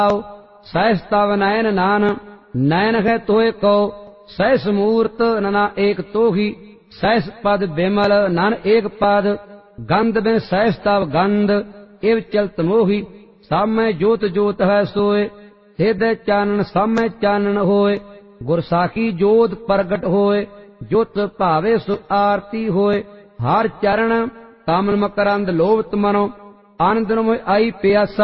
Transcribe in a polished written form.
सहस तव नयन नान नयन है तोय को सहस मूर्त नना एक तोही सहस पद बिमल नन एक पद गंध बिन सहस तव गंध इव चलत मोही सामय जोत जोत है सोय हृदय चानन सामय चानन होय गुरसाखी जोत प्रगट होय जोत भावे सु आरती होय हर चरण कमल मकरंद लोभत मनो आनंद मोय आई प्यासा